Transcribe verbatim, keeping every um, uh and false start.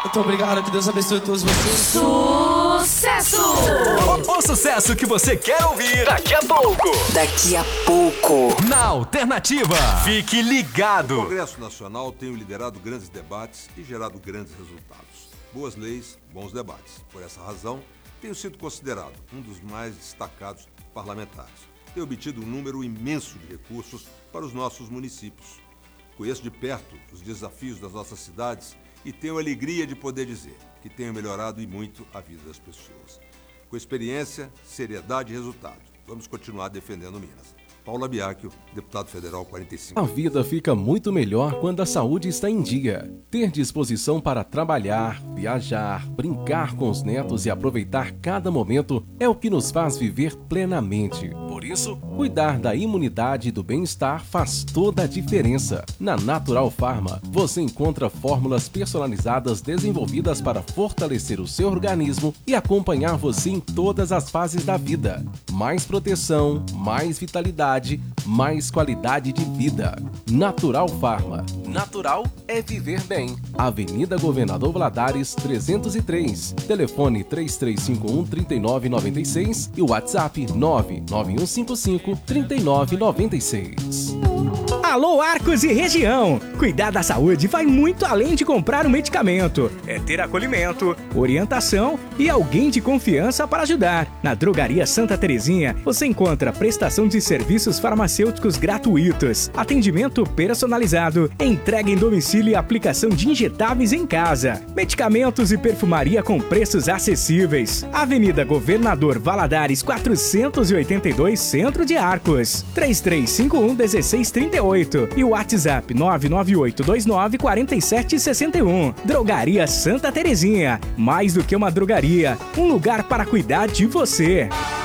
Muito obrigado, que Deus abençoe todos vocês. Sucesso! O, o sucesso que você quer ouvir daqui a pouco. Daqui a pouco. Na Alternativa. Fique ligado. O Congresso Nacional tem liderado grandes debates e gerado grandes resultados. Boas leis, bons debates. Por essa razão, tenho sido considerado um dos mais destacados parlamentares. Tenho obtido um número imenso de recursos para os nossos municípios. Conheço de perto os desafios das nossas cidades e tenho a alegria de poder dizer que tenho melhorado e muito a vida das pessoas. Com experiência, seriedade e resultado, vamos continuar defendendo Minas. Paula Biacchio, deputado federal quarenta e cinco. A vida fica muito melhor quando a saúde está em dia. Ter disposição para trabalhar, viajar, brincar com os netos e aproveitar cada momento é o que nos faz viver plenamente. Por isso, cuidar da imunidade e do bem-estar faz toda a diferença. Na Natural Pharma, você encontra fórmulas personalizadas desenvolvidas para fortalecer o seu organismo e acompanhar você em todas as fases da vida. Mais proteção, mais vitalidade, mais qualidade de vida. Natural Pharma. Natural é viver bem. Avenida Governador Valadares trezentos e três. Telefone três três cinco um, três nove nove seis e WhatsApp nove nove um cinco cinco, três nove nove seis. Alô, Arcos e região! Cuidar da saúde vai muito além de comprar um medicamento. É ter acolhimento, orientação e alguém de confiança para ajudar. Na Drogaria Santa Terezinha, você encontra prestação de serviços farmacêuticos gratuitos, atendimento personalizado, entrega em domicílio e aplicação de injetáveis em casa, medicamentos e perfumaria com preços acessíveis. Avenida Governador Valadares quatrocentos e oitenta e dois, Centro de Arcos. três três cinco um, um seis três oito e o WhatsApp nove nove oito dois nove quatro sete seis um. Drogaria Santa Terezinha. Mais do que uma drogaria, um lugar para cuidar de você.